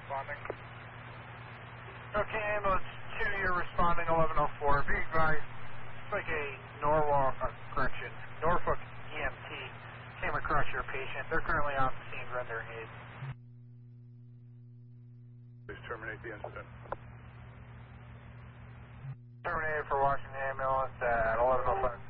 responding. Okay, ambulance 2, you're responding 1104. Be advised, it's like a Norfolk EMT came across your patient. They're currently on scene rendering aid. Please terminate the incident. Terminated for Washington ambulance at 1105.